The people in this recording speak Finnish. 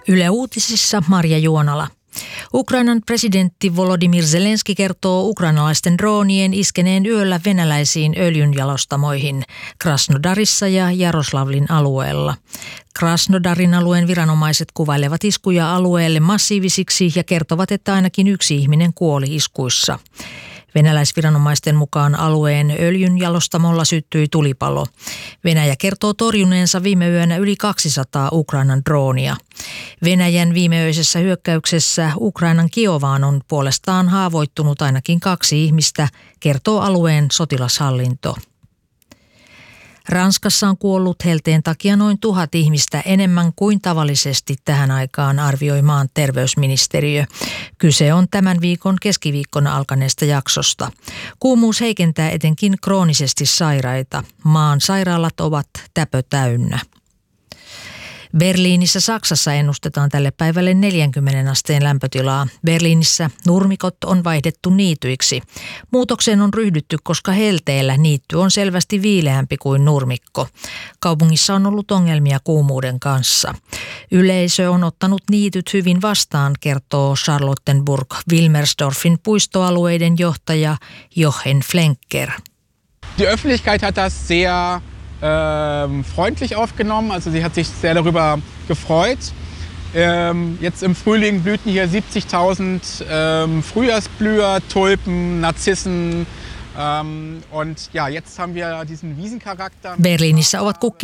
Yle Uutisissa Marja Juonala. Ukrainan presidentti Volodymyr Zelenski kertoo ukrainalaisten droonien iskeneen yöllä venäläisiin öljynjalostamoihin Krasnodarissa ja Jaroslavlin alueella. Krasnodarin alueen viranomaiset kuvailevat iskuja alueelle massiivisiksi ja kertovat, että ainakin yksi ihminen kuoli iskuissa. Venäläisviranomaisten mukaan alueen öljynjalostamolla syttyi tulipalo. Venäjä kertoo torjuneensa viime yönä yli 200 Ukrainan droonia. Venäjän viimeöisessä hyökkäyksessä Ukrainan Kiovaan on puolestaan haavoittunut ainakin 2 ihmistä, kertoo alueen sotilashallinto. Ranskassa on kuollut helteen takia noin 1000 ihmistä enemmän kuin tavallisesti tähän aikaan, arvioi maan terveysministeriö. Kyse on tämän viikon keskiviikkona alkaneesta jaksosta. Kuumuus heikentää etenkin kroonisesti sairaita. Maan sairaalat ovat täpötäynnä. Berliinissä Saksassa ennustetaan tälle päivälle 40 asteen lämpötilaa. Berliinissä nurmikot on vaihdettu niityiksi. Muutokseen on ryhdytty, koska helteellä niitty on selvästi viileämpi kuin nurmikko. Kaupungissa on ollut ongelmia kuumuuden kanssa. Yleisö on ottanut niityt hyvin vastaan, kertoo Charlottenburg-Wilmersdorfin puistoalueiden johtaja Jochen Flenker. Die Öffentlichkeit hat das sehr freundlich aufgenommen, also sie hat sich sehr darüber gefreut. Jetzt im Frühling blühten hier 70.000 Frühjahrsblüher, Tulpen, Narzissen und ja, jetzt haben wir diesen Wiesencharakter. Berliinissä ovat